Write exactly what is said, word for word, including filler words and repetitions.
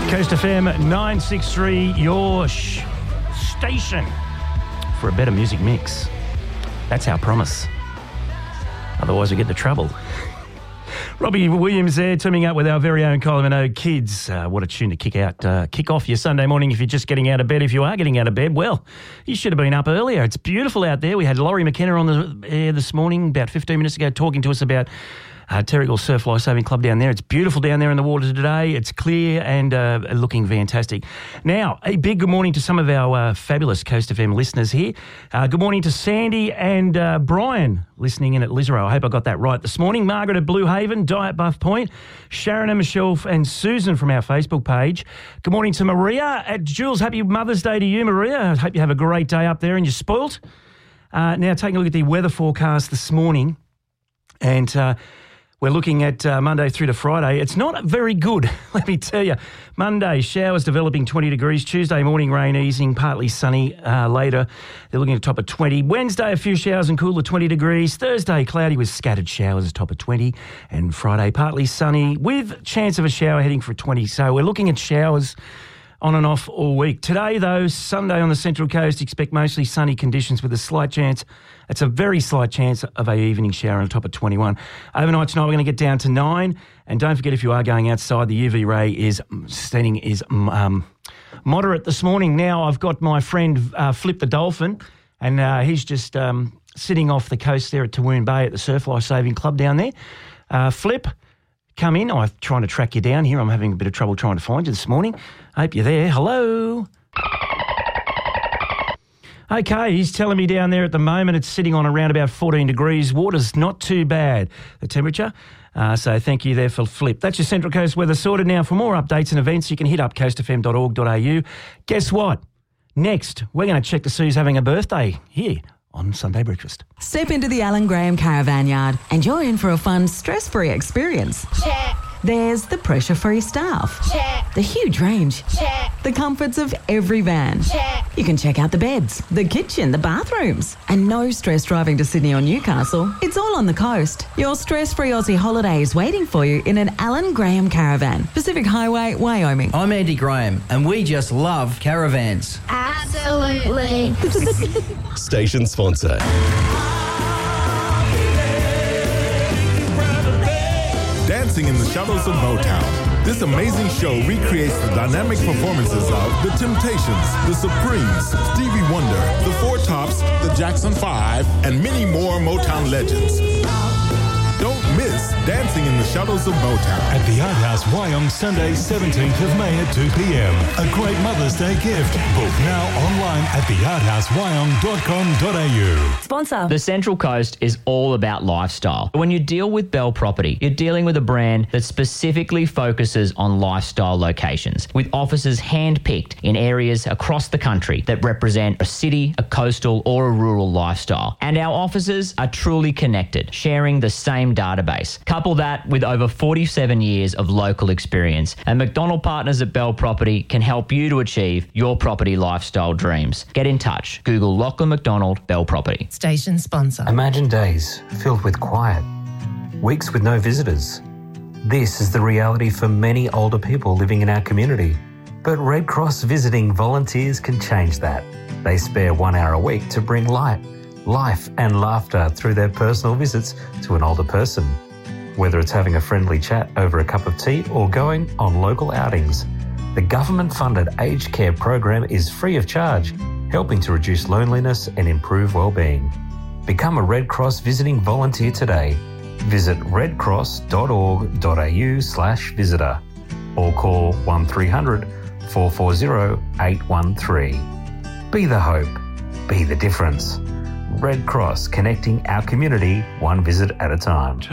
Coast F M nine sixty-three, your sh- station for a better music mix. That's our promise. Otherwise we get into trouble. Robbie Williams there, teaming up with our very own Kylie Minogue Kids. Uh, what a tune to kick out, uh, kick off your Sunday morning if you're just getting out of bed. If you are getting out of bed, well, you should have been up earlier. It's beautiful out there. We had Laurie McKenna on the air this morning, about fifteen minutes ago, talking to us about Uh, Terrigal Surf Lifesaving Club down there. It's beautiful down there in the water today. It's clear and uh, looking fantastic. Now, a big good morning to some of our uh, fabulous Coast F M listeners here. Uh, good morning to Sandy and uh, Brian listening in at Lisero. I hope I got that right this morning. Margaret at Blue Haven, Diet Buff Point, Sharon and Michelle and Susan from our Facebook page. Good morning to Maria at Jules. Happy Mother's Day to you, Maria. I hope you have a great day up there and you're spoilt. Uh, now, taking a look at the weather forecast this morning, and Uh, we're looking at uh, Monday through to Friday. It's not very good, let me tell you. Monday, showers developing twenty degrees. Tuesday morning, rain easing, partly sunny uh, later. They're looking at a top of twenty. Wednesday, a few showers and cooler, twenty degrees. Thursday, cloudy with scattered showers, a top of twenty. And Friday, partly sunny with chance of a shower heading for twenty. So we're looking at showers on and off all week. Today, though, Sunday on the Central Coast, expect mostly sunny conditions with a slight chance. It's a very slight chance of a evening shower on the top of twenty-one. Overnight tonight, we're going to get down to nine. And don't forget, if you are going outside, the U V ray is standing is um, moderate this morning. Now, I've got my friend uh, Flip the Dolphin, and uh, he's just um, sitting off the coast there at Tawoon Bay at the Surf Lifesaving Club down there. Uh, Flip, come in. I'm trying to track you down here. I'm having a bit of trouble trying to find you this morning. I hope you're there. Hello. Okay, he's telling me down there at the moment it's sitting on around about fourteen degrees. Water's not too bad, the temperature. Uh, so thank you there for Flip. That's your Central Coast weather sorted. Now, for more updates and events, you can hit up coast f m dot org dot a u. Guess what? Next, we're going to check to see who's having a birthday here on Sunday Breakfast. Step into the Alan Graham Caravan Yard and you're in for a fun, stress-free experience. Check. There's the pressure-free staff. Check. The huge range. Check. The comforts of every van. Check. You can check out the beds, the kitchen, the bathrooms. And no stress driving to Sydney or Newcastle. It's all on the coast. Your stress-free Aussie holiday is waiting for you in an Alan Graham Caravan. Pacific Highway, Wyoming. I'm Andy Graham, and we just love caravans. Absolutely. Station sponsor. Dancing in the Shadows of Motown. This amazing show recreates the dynamic performances of The Temptations, The Supremes, Stevie Wonder, The Four Tops, The Jackson Five, and many more Motown legends. Don't miss Dancing in the Shadows of Motown. At the Art House Wyong, Sunday, seventeenth of May at two p.m. A great Mother's Day gift. Book now online at the art house wyong dot com dot a u. Sponsor. The Central Coast is all about lifestyle. When you deal with Bell Property, you're dealing with a brand that specifically focuses on lifestyle locations, with offices hand-picked in areas across the country that represent a city, a coastal, or a rural lifestyle. And our offices are truly connected, sharing the same database. Couple that with over forty-seven years of local experience, and McDonald Partners at Bell Property can help you to achieve your property lifestyle dreams. Get in touch. Google Lachlan McDonald Bell Property. Station sponsor. Imagine days filled with quiet, weeks with no visitors. This is the reality for many older people living in our community. But Red Cross visiting volunteers can change that. They spare one hour a week to bring light, life and laughter through their personal visits to an older person. Whether it's having a friendly chat over a cup of tea or going on local outings, the government-funded aged care program is free of charge, helping to reduce loneliness and improve well-being. Become a Red Cross visiting volunteer today. Visit redcross dot org dot a u slash visitor or call one three hundred four four zero eight one three. Be the hope. Be the difference. Red Cross, connecting our community one visit at a time.